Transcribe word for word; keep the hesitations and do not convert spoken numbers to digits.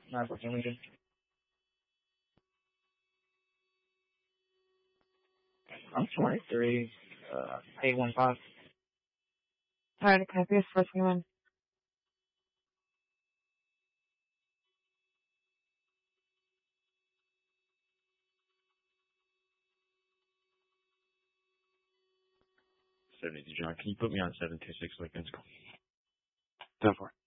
nine fourteen Lincoln. I'm twenty-three, uh, eight one five. Alright, can I see his first name in? seventy-two John, can you put me on seven two six Lincoln? Go for it.